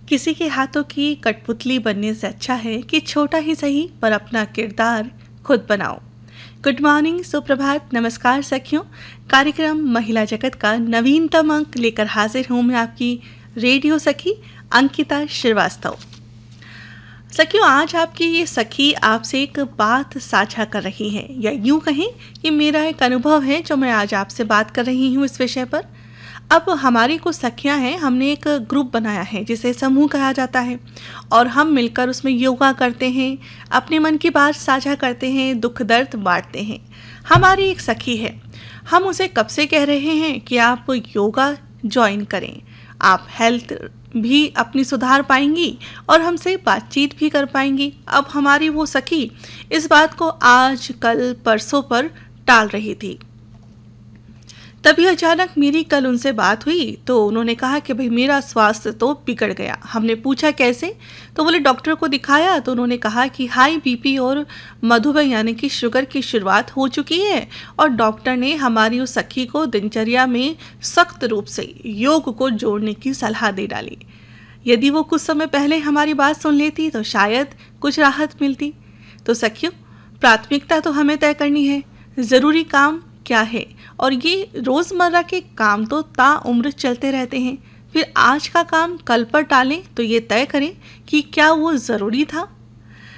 किसी के हाथों की कठपुतली बनने से अच्छा है कि छोटा ही सही पर अपना किरदार खुद बनाओ। गुड मॉर्निंग, सुप्रभात, नमस्कार सखियों। कार्यक्रम महिला जगत का नवीनतम अंक लेकर हाजिर हूँ मैं, आपकी रेडियो सखी अंकिता श्रीवास्तव। सखियों, आज आपकी ये सखी आपसे एक बात साझा कर रही है, या यूं कहें कि मेरा एक अनुभव है जो मैं आज आपसे बात कर रही हूँ इस विषय पर। अब हमारी कुछ सखियां हैं, हमने एक ग्रुप बनाया है जिसे समूह कहा जाता है, और हम मिलकर उसमें योगा करते हैं, अपने मन की बात साझा करते हैं, दुख दर्द बांटते हैं। हमारी एक सखी है, हम उसे कब से कह रहे हैं कि आप योगा ज्वाइन करें, आप हेल्थ भी अपनी सुधार पाएंगी और हमसे बातचीत भी कर पाएंगी। अब हमारी वो सखी इस बात को आज कल परसों पर टाल रही थी। तभी अचानक मेरी कल उनसे बात हुई तो उन्होंने कहा कि भाई मेरा स्वास्थ्य तो बिगड़ गया। हमने पूछा कैसे, तो बोले डॉक्टर को दिखाया तो उन्होंने कहा कि हाई बीपी और मधुमेह यानी कि शुगर की शुरुआत हो चुकी है, और डॉक्टर ने हमारी उस सखी को दिनचर्या में सख्त रूप से योग को जोड़ने की सलाह दे डाली। यदि वो कुछ समय पहले हमारी बात सुन लेती तो शायद कुछ राहत मिलती। तो सखियों, प्राथमिकता तो हमें तय करनी है, ज़रूरी काम क्या है, और ये रोज़मर्रा के काम तो ताउम्र चलते रहते हैं। फिर आज का काम कल पर टालें तो ये तय करें कि क्या वो ज़रूरी था